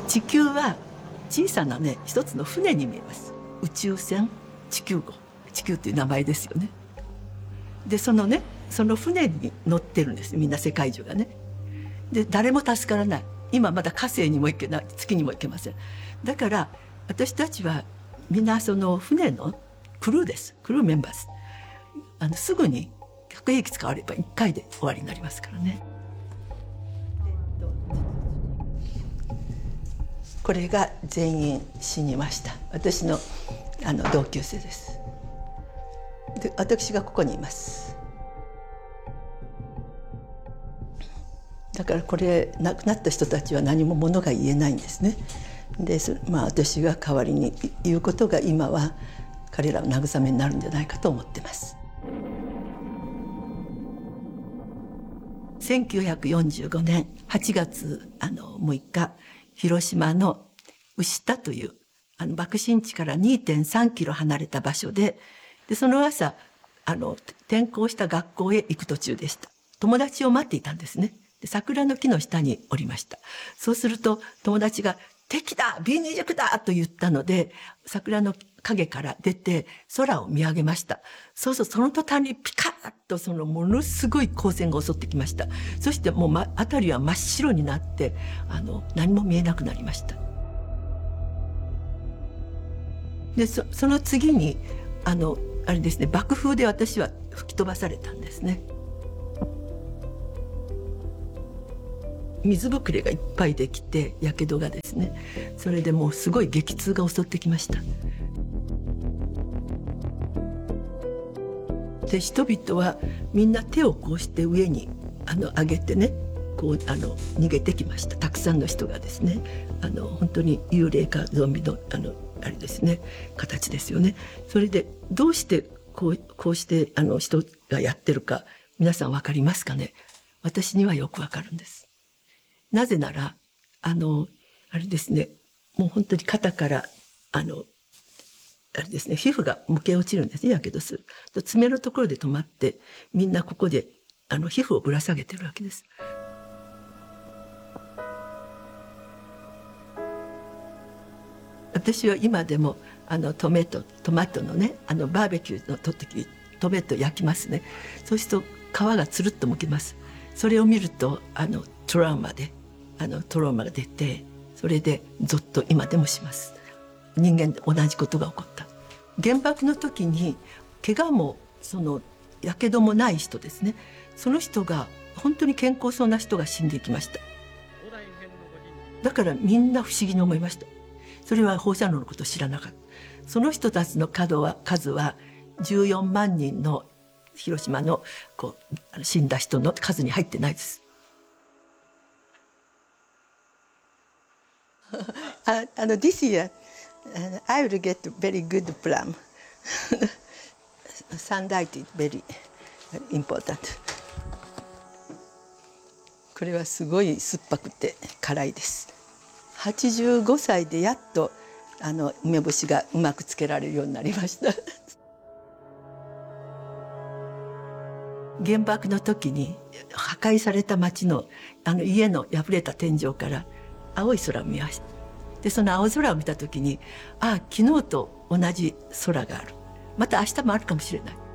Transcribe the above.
地球は小さなね一つの船に見えます。宇宙船地球号、地球っていう名前ですよね。でその船に乗ってるんです、みんな世界中がね。で誰も助からない。今まだ火星にも行けない、月にも行けません。だから私たちはみんなその船のクルーです。クルーメンバーです。すぐに核兵器使われば1回で終わりになりますからね。これが全員死にました。私の同級生です。で私がここにいます。だからこれ亡くなった人たちは何も物が言えないんですね。で私が代わりに言うことが今は彼らの慰めになるんじゃないかと思ってます。1945年8月6日広島の牛田という爆心地から 2.3 キロ離れた場所で、その朝転校した学校へ行く途中でした。友達を待っていたんですね。で桜の木の下におりました。そうすると友達が敵だ B20 だと言ったので、桜の影から出て空を見上げました。そうそう、その途端にピカッとものすごい光線が襲ってきました。そしてもう辺りは真っ白になって何も見えなくなりました。でその次にあれですね、爆風で私は吹き飛ばされたんですね。水ぶくれがいっぱいできて、やけどがですね、それでもうすごい激痛が襲ってきました。で人々はみんな手をこうして上に上げてね、こう逃げてきました。たくさんの人がですね、本当に幽霊かゾンビのあれですね、形ですよね。それでどうしてこうして人がやってるか皆さん分かりますかね。私にはよく分かるんです。なぜならあれですね、もう本当に肩からあれですね、皮膚がむけ落ちるんですね、やけどする。爪のところで止まってみんなここで皮膚をぶら下げてるわけです。私は今でもトマトのねバーベキューの時トマト焼きますね。そうすると皮がつるっとむけます。それを見るとトラウマが出て、それでゾッと今でもします。人間で同じことが起こった。原爆の時に怪我もやけどもない人ですね、その人が本当に健康そうな人が死んでいきました。だからみんな不思議に思いました。それは放射能のことを知らなかった。その人たちの数は14万人の広島の死んだ人の数に入ってないです。This year I will get very good plum. Sunlight is very important. これはすごい酸っぱくて辛いです。85歳でやっと梅干しがうまくつけられるようになりました。原爆の時に破壊された町の家の破れた天井から青い空を見ました。でその青空を見た時に、昨日と同じ空がある、また明日もあるかもしれない。